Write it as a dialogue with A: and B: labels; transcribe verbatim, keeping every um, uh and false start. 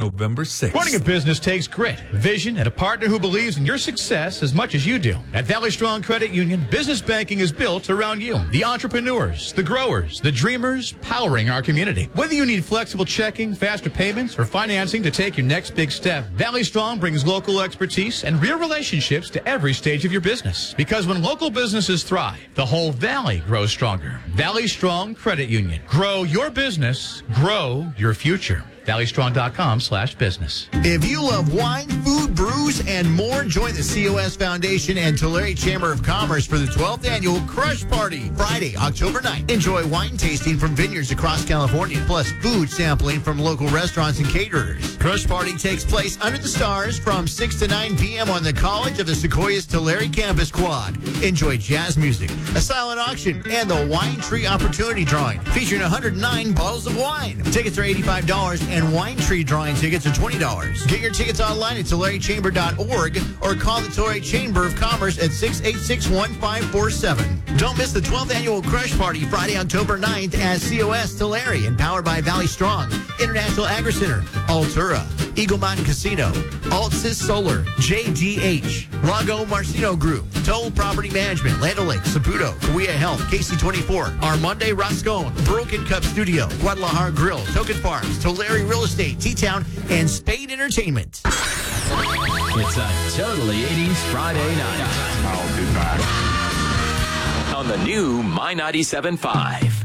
A: November sixth.
B: Running a business takes grit, vision, and a partner who believes in your success as much as you do. At Valley Strong Credit Union, business banking is built around you. The entrepreneurs, the growers, the dreamers, powering our community. Whether you need flexible checking, faster payments, or financing to take your next big step, Valley Strong brings local expertise and real relationships to every stage of your business. Because when local businesses thrive, the whole valley grows stronger. Valley Strong Credit Union. Grow your business, grow your future. valleystrong.com slash business.
C: If you love wine, food, brews, and more, join the C O S Foundation and Tulare Chamber of Commerce for the twelfth Annual Crush Party, Friday, October ninth. Enjoy wine tasting from vineyards across California, plus food sampling from local restaurants and caterers. Crush Party takes place under the stars from six to nine p.m. on the College of the Sequoias Tulare Campus Quad. Enjoy jazz music, a silent auction, and the Wine Tree Opportunity Drawing, featuring one hundred nine bottles of wine. Tickets are eighty-five dollars and Wine Tree Drawing tickets are twenty dollars. Get your tickets online at tulare chamber dot org or call the Tulare Chamber of Commerce at six eight six, one five four seven. Don't miss the twelfth Annual Crush Party, Friday, October ninth at C O S Tulare, empowered by Valley Strong, International Agri Center, Altura, Eagle Mountain Casino, Altsys Solar, J D H, Lago Marcino Group, Toll Property Management, Land O'Lakes, Saputo, Kawea Health, K C twenty-four, Armande Rascon, Broken Cup Studio, Guadalajara Grill, Token Farms, Tulare Real Estate, T-Town, and Spade Entertainment.
D: It's a totally eighties Friday night.
E: I'll be back.
D: On the new My ninety-seven point five.